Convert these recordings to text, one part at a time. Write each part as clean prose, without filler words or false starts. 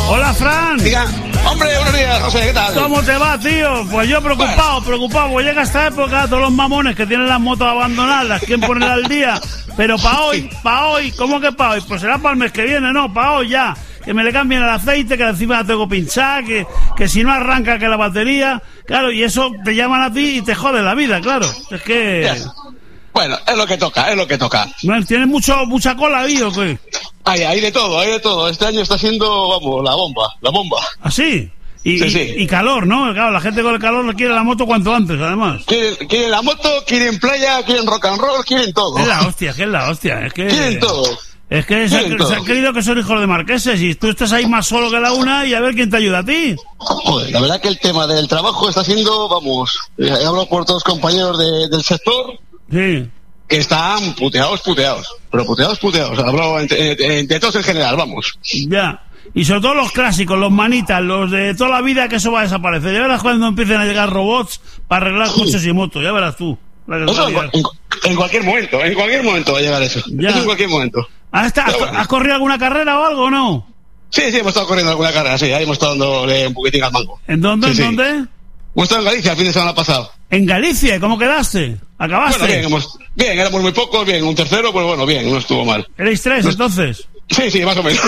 Hola, Fran. Diga. Hombre, buenos días, José, ¿qué tal? ¿Cómo te va, tío? Pues yo preocupado. Pues llega esta época, todos los mamones que tienen las motos abandonadas, quieren poner al día. Pero para hoy, ¿cómo que para hoy? Pues será para el mes que viene, no, para hoy ya. Que me le cambien el aceite, que encima la tengo pinchada, que si no arranca que la batería. Claro, y eso te llaman a ti y te jode la vida, claro. Es que... Yes. Bueno, es lo que toca. Bueno, ¿tienes mucha cola ahí o qué? Hay de todo. Este año está siendo, vamos, la bomba. ¿Ah, sí? Sí. Y calor, ¿no? Claro, la gente con el calor quiere la moto cuanto antes, además. Quieren la moto, quieren playa, quieren rock and roll, quieren todo. Es la hostia. Es que... Quieren todo. Es que se han creído que son hijos de marqueses y tú estás ahí más solo que la una y a ver quién te ayuda a ti. Joder, la verdad que el tema del trabajo está siendo, vamos, hablo por todos los compañeros del sector. Sí. Que están puteados. Pero puteados. Hablo de todos en general, vamos. Ya. Y sobre todo los clásicos, los manitas, los de toda la vida, que eso va a desaparecer. Ya verás cuando empiecen a llegar robots para arreglar coches y motos. Ya verás tú. Eso en cualquier momento va a llegar eso. Ya. Eso en cualquier momento. ¿Has corrido alguna carrera o algo o no? Sí, hemos estado corriendo alguna carrera, sí. Ahí hemos estado dándole un poquitín al mango. ¿En dónde? Sí. ¿En dónde? Hemos estado en Galicia el fin de semana pasado. ¿En Galicia? ¿Cómo quedaste? ¿Acabaste? Bueno, bien, éramos muy pocos, bien. Un tercero, pues bueno, bien, no estuvo mal. ¿Erais tres, entonces? Sí, más o menos.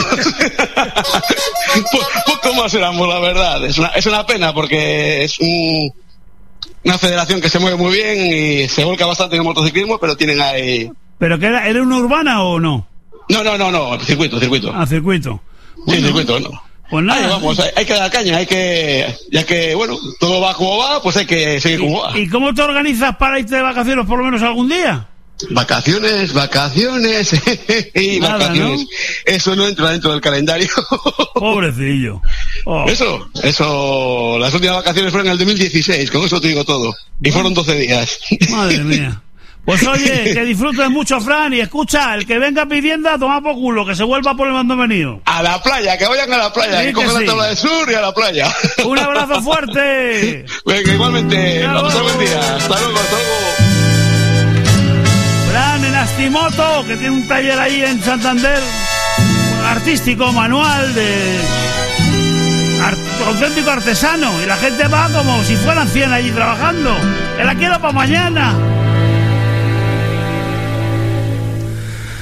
Poco más éramos, la verdad. Es una pena porque es una federación que se mueve muy bien y se volca bastante en el motociclismo, pero tienen ahí... ¿Pero que era una urbana o no? No, circuito. Ah, circuito. Sí, circuito, no. Pues nada. Ahí vamos, hay que dar caña, ya que, bueno, todo va como va, pues hay que seguir como va. ¿Y cómo te organizas para irte de vacaciones por lo menos algún día? Vacaciones y nada, vacaciones. ¿no? Eso no entra dentro del calendario. Pobrecillo. Oh. Eso, las últimas vacaciones fueron en el 2016, con eso te digo todo. Y fueron 12 días. Madre mía. Pues oye, que disfrutes mucho, Fran, y escucha, el que venga pidiendo a tomar por culo, que se vuelva por el mando venido. A la playa, que vayan a la playa, Sí, que cogen sí. la tabla del sur y a la playa. Un abrazo fuerte. Venga, igualmente, vamos a buen día. Hasta luego. Fran en Astimoto, que tiene un taller ahí en Santander, artístico, manual, auténtico artesano, y la gente va como si fueran 100 allí trabajando. Que la quiero para mañana.